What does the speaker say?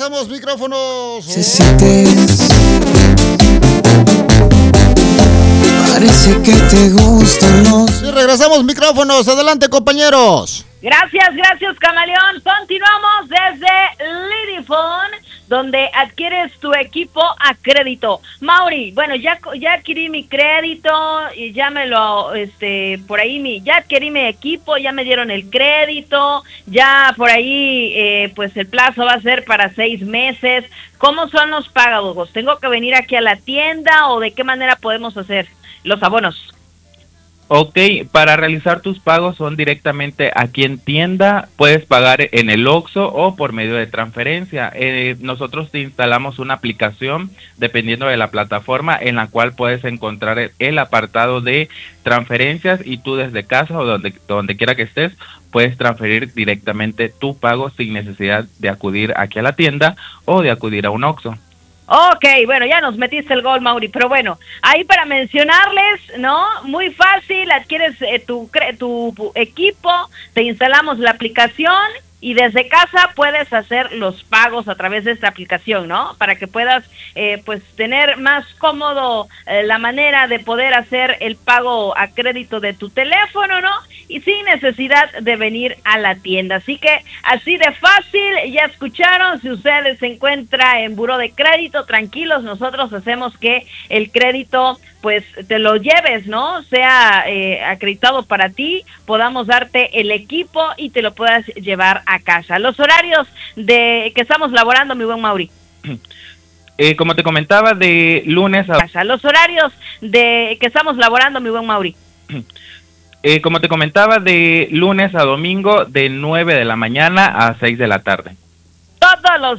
regresamos, micrófonos. Se siente. Parece que te gustan los... Y regresamos, micrófonos. Adelante, compañeros. Gracias, Camaleón. Continuamos desde Lidifone, donde adquieres tu equipo a crédito. Mauri, bueno, ya adquirí mi crédito y ya me lo, por ahí ya adquirí mi equipo, ya me dieron el crédito, ya por ahí, pues el plazo va a ser para 6 meses. ¿Cómo son los pagos? ¿Tengo que venir aquí a la tienda o de qué manera podemos hacer los abonos? Ok, para realizar tus pagos son directamente aquí en tienda, puedes pagar en el OXXO o por medio de transferencia. Nosotros te instalamos una aplicación dependiendo de la plataforma en la cual puedes encontrar el apartado de transferencias y tú desde casa o donde quiera que estés puedes transferir directamente tu pago sin necesidad de acudir aquí a la tienda o de acudir a un OXXO. Ok, bueno, ya nos metiste el gol, Mauri, pero bueno, ahí para mencionarles, ¿no? Muy fácil, adquieres tu equipo, te instalamos la aplicación y desde casa puedes hacer los pagos a través de esta aplicación, ¿no? Para que puedas, pues, tener más cómodo la manera de poder hacer el pago a crédito de tu teléfono, ¿no? Y sin necesidad de venir a la tienda. Así que, así de fácil, ya escucharon, si ustedes se encuentran en buró de crédito, tranquilos, nosotros hacemos que el crédito, pues, te lo lleves, ¿no? Sea acreditado para ti, podamos darte el equipo y te lo puedas llevar a casa. Los horarios de que estamos laborando, mi buen Mauri. Como te comentaba, de lunes a... casa. Los horarios de que estamos laborando, mi buen Mauri. Como te comentaba, de lunes a domingo, de 9 de la mañana a 6 de la tarde. Todos los